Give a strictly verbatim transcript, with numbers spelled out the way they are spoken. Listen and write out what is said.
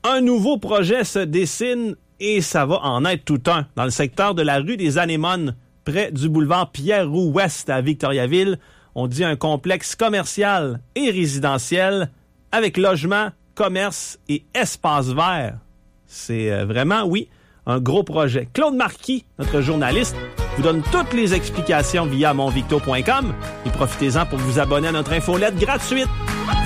Un nouveau projet se dessine et ça va en être tout un. Dans le secteur de la rue des Anémones, près du boulevard Pierre-Roux-Ouest à Victoriaville, on dit un complexe commercial et résidentiel avec logement, commerce et espace vert. C'est euh, vraiment, oui, un gros projet. Claude Marquis, notre journaliste, vous donne toutes les explications via monvicto point com et profitez-en pour vous abonner à notre infolette gratuite.